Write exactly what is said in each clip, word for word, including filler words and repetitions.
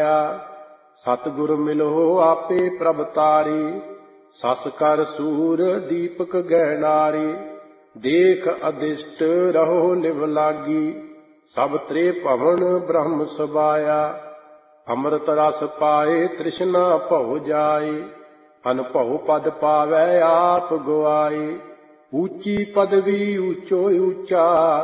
ਸਮਾਇਆ। ਸਤਿਗੁਰ ਮਿਲੋ ਆਪੇ ਪ੍ਰਭ ਤਾਰੀ, ਸਸ ਕਰ ਸੂਰ ਦੀਪਕ ਗਹਿਨਾਰੀ। ਦੇਖ ਅਦਿਸ਼ਟ ਰਹੋ ਲਿਵ ਲਾਗੀ, ਸਭ ਤ੍ਰੇ ਭਵਨ ਬ੍ਰਹਮ ਸਬਾਇਆ। ਅੰਮ੍ਰਿਤ ਰਸ ਪਾਏ ਤ੍ਰਿਸ਼ਨਾ ਭਉ ਜਾਏ, ਅਨਭਉ ਪਦ ਪਾਵੈ ਆਪ ਗੁਆਏ। ਊਚੀ ਪਦਵੀ ਊਚੋ ਊਚਾ,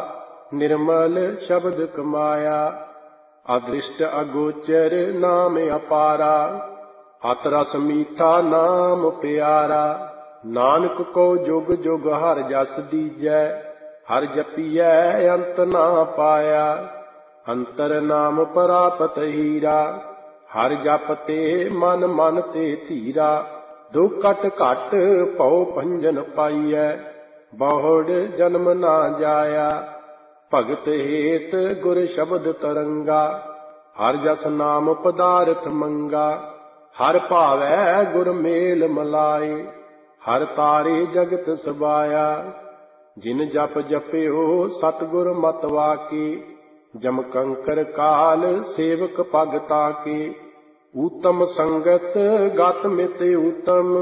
ਨਿਰਮਲ ਸ਼ਬਦ ਕਮਾਇਆ। ਅਦ੍ਰਿਸ਼ਟ ਅਗੋਚਰ ਨਾਮ ਅਪਾਰਾ, ਅਤ ਰਸ ਮੀਠਾ ਨਾਮ ਪਿਆਰਾ। ਨਾਨਕ ਕੋ ਜੁਗ ਜੁਗ ਹਰਿ ਜਸ ਦੀਜੈ, ਹਰਿ ਜਪੀਐ ਅੰਤ ਨਾ ਪਾਇਆ। ਅੰਤਰ ਨਾਮ ਪ੍ਰਾਪਤ ਹੀਰਾ, ਹਰਿ ਜਪ ਤੇ ਮਨ ਮਨ ਤੇ ਧੀਰਾ। ਦੁਖ ਘਟ ਘਟ ਭਉ ਭੰਜਨ ਪਾਈਐ, ਬਹੁੜ ਜਨਮ ਨਾ ਜਾਇਆ। ਭਗਤ ਹੇਤ ਗੁਰ ਸ਼ਬਦ ਤਰੰਗਾ, ਹਰਿ ਜਸ ਨਾਮ ਪਦਾਰਥ ਮੰਗਾ। ਹਰਿ ਭਾਵੈ ਗੁਰ ਮੇਲ ਮਲਾਏ, ਹਰਿ ਤਾਰੇ ਜਗਤ ਸਬਾਇਆ। ਜਿਨ ਜਪ ਜਪਿਓ ਸਤਿਗੁਰ ਮਤਿ ਵਾਕੀ, ਜਮ ਕੰਕਰ ਕਾਲ ਸੇਵਕ ਪਗ ਤਾਕੇ। ਊਤਮ ਸੰਗਤ ਗਤ ਮਿਤ ਊਤਮ,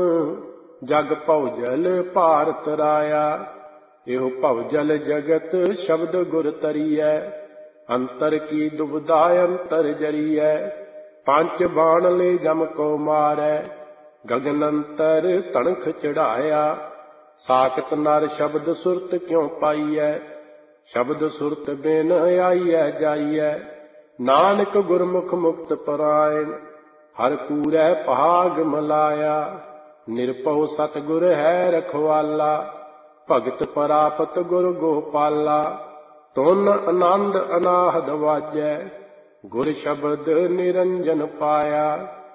ਜਗ ਭਉਜਲ ਭਾਰ ਤਰਾਇਆ। ਇਹੋ ਭਉਜਲ ਜਗਤ ਸ਼ਬਦ ਗੁਰ ਤਰੀਐ, ਅੰਤਰ ਕੀ ਦੁਬਿਧਾ ਅੰਤਰ ਜਰੀਐ। ਪੰਜ ਬਾਣ ਲੈ ਜਮ ਕੋ ਮਾਰੈ, ਗਗਨ ਅੰਤਰ ਤਣਖ ਚੜਾਇਆ। ਸਾਖਤ ਨਰ ਸ਼ਬਦ ਸੁਰਤ ਕਿਉ ਪਾਈਐ, ਸ਼ਬਦ ਸੁਰਤ ਬਿਨ ਆਈਐ ਜਾਈਐ। ਨਾਨਕ ਗੁਰਮੁਖ ਮੁਕਤ ਪਰਾਇਣ, ਹਰਿ ਪੂਰੈ ਭਾਗ ਮਲਾਇਆ। ਨਿਰਭਉ ਸਤਿਗੁਰ ਹੈ ਰਖਵਾਲਾ, ਭਗਤ ਪ੍ਰਾਪਤ ਗੁਰ ਗੋਪਾਲਾ। ਤੁਨ ਆਨੰਦ ਅਨਾਹਦ ਵਾਜੈ, ਗੁਰ ਸ਼ਬਦ ਨਿਰੰਜਨ ਪਾਇਆ।